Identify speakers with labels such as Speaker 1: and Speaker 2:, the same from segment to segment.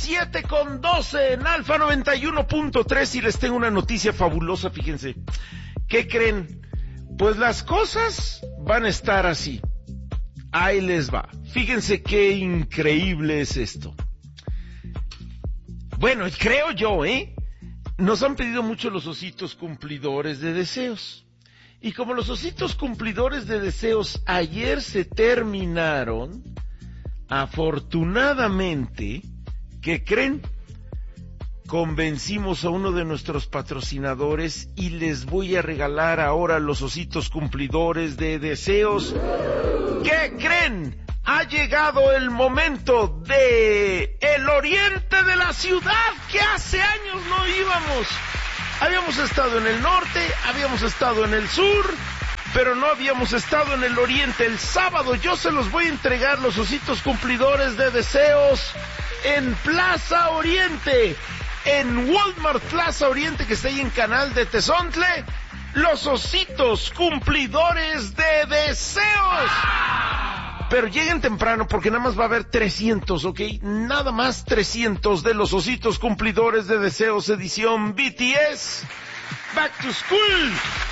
Speaker 1: 7:12 en Alfa 91.3 y les tengo una noticia fabulosa, fíjense. ¿Qué creen? Pues las cosas van a estar así. Ahí les va. Fíjense qué increíble es esto. Bueno, creo yo, nos han pedido mucho los ositos cumplidores de deseos. Y como los ositos cumplidores de deseos ayer se terminaron, afortunadamente, ¿qué creen? Convencimos a uno de nuestros patrocinadores y les voy a regalar ahora los ositos cumplidores de deseos. ¿Qué creen? Ha llegado el momento de el oriente de la ciudad que hace años no íbamos. Habíamos estado en el norte, habíamos estado en el sur, pero no habíamos estado en el oriente. El sábado yo se los voy a entregar los ositos cumplidores de deseos en Plaza Oriente, en Walmart Plaza Oriente, que está ahí en Canal de Tezontle. Los ositos cumplidores de deseos. Pero lleguen temprano porque nada más va a haber 300, ¿ok? Nada más 300 de los ositos cumplidores de deseos edición BTS Back to School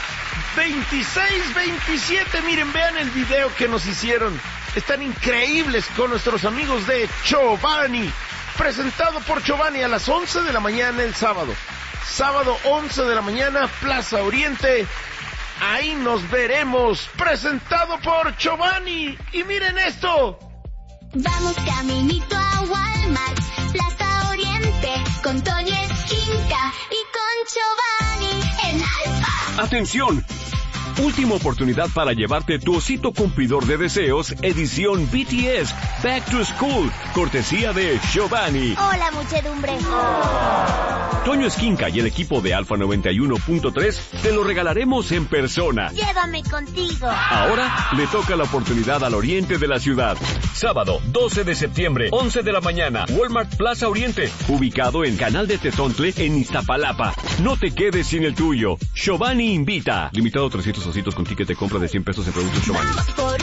Speaker 1: 26-27. Miren, vean el video que nos hicieron. Están increíbles con nuestros amigos de Chobani. Presentado por Chobani a las 11 de la mañana el sábado. Sábado 11 de la mañana, Plaza Oriente. Ahí nos veremos, presentado por Chobani. Y miren esto.
Speaker 2: Vamos caminito a Walmart, Plaza Oriente, con Toño Esquinca y con Chobani en Alfa.
Speaker 3: ¡Atención! Última oportunidad para llevarte tu osito cumplidor de deseos, edición BTS Back to School, cortesía de Chobani.
Speaker 2: Hola, muchedumbre.
Speaker 3: Toño Esquinca y el equipo de Alfa 91.3 te lo regalaremos en persona.
Speaker 2: Llévame contigo.
Speaker 3: Ahora le toca la oportunidad al oriente de la ciudad. Sábado 12 de septiembre, 11 de la mañana, Walmart Plaza Oriente, ubicado en Canal de Tezontle en Iztapalapa. No te quedes sin el tuyo. Chobani invita. Limitado a 300 ositos con ticket de compra de 100 pesos en productos Chobani.
Speaker 2: Vamos por